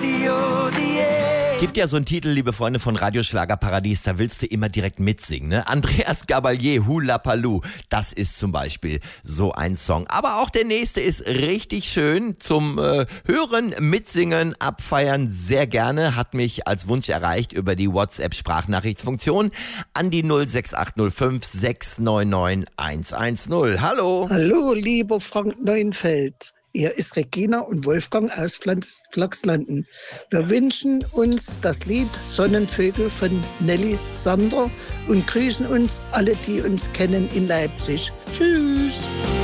Gibt ja so einen Titel, liebe Freunde von Radio Schlagerparadies, da willst du immer direkt mitsingen, ne? Andreas Gabalier, Hula Paloo, das ist zum Beispiel so ein Song. Aber auch der nächste ist richtig schön zum Hören, Mitsingen, Abfeiern sehr gerne. Hat mich als Wunsch erreicht über die WhatsApp-Sprachnachrichtsfunktion an die 06805 699 110. Hallo. Hallo, lieber Frank Neuenfeld. Hier ist Regina und Wolfgang aus Flachslanden. Wir wünschen uns das Lied Sonnenvögel von Nelly Sander und grüßen uns alle, die uns kennen in Leipzig. Tschüss!